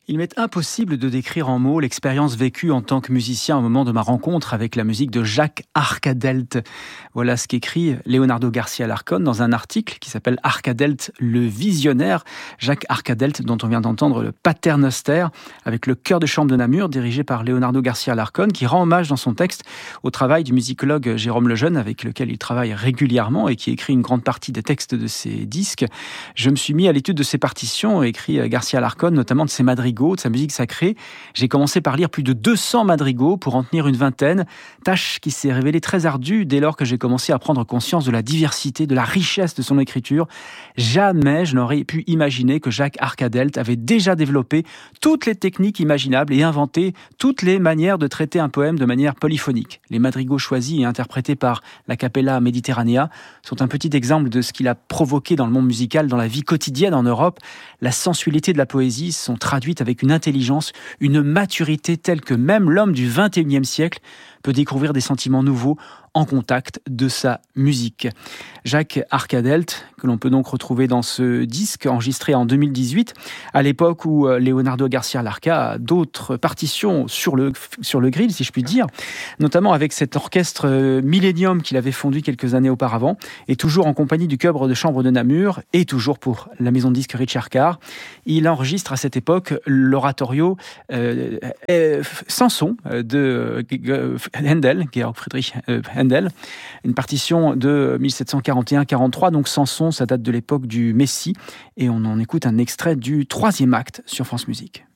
Il m'est impossible de décrire en mots l'expérience vécue en tant que musicien au moment de ma rencontre avec la musique de Jacques Arcadelt. Voilà ce qu'écrit Leonardo García Alarcón dans un article qui s'appelle Arcadelt le visionnaire. Jacques Arcadelt, dont on vient d'entendre le Paternoster, avec le chœur de chambre de Namur, dirigé par Leonardo García Alarcón, qui rend hommage dans son texte au travail du musicologue Jérôme Lejeune, avec lequel il travaille régulièrement et qui écrit une grande partie des textes de ses disques. Je me suis mis à l'étude de ses partitions, écrit García Alarcón, notamment de ses madrigaux, de sa musique sacrée. J'ai commencé par lire plus de 200 madrigaux pour en tenir une vingtaine, tâche qui s'est révélée très ardue dès lors que j'ai commencé à prendre conscience de la diversité, de la richesse de son écriture. Jamais je n'aurais pu imaginer que Jacques Arcadelt avait déjà développé toutes les techniques imaginables et inventé toutes les manières de traiter un poème de manière polyphonique. Les madrigaux choisis et interprétés par la Capella Mediterranea sont un petit exemple de ce qu'il a provoqué dans le monde musical, dans la vie quotidienne en Europe. La sensualité de la poésie sont traduites avec une intelligence, une maturité telle que même l'homme du XXIe siècle peut découvrir des sentiments nouveaux en contact de sa musique. Jacques Arcadelt, que l'on peut donc retrouver dans ce disque enregistré en 2018, à l'époque où Leonardo García Alarcón a d'autres partitions sur le grill, si je puis dire, notamment avec cet orchestre Millennium qu'il avait fondu quelques années auparavant, et toujours en compagnie du chœur de chambre de Namur, et toujours pour la maison de disque Richard Carr. Il enregistre à cette époque l'oratorio Samson de Händel, Georg Friedrich Händel, une partition de 1741-43, donc Samson, ça date de l'époque du Messie, et on en écoute un extrait du 3e acte sur France Musique.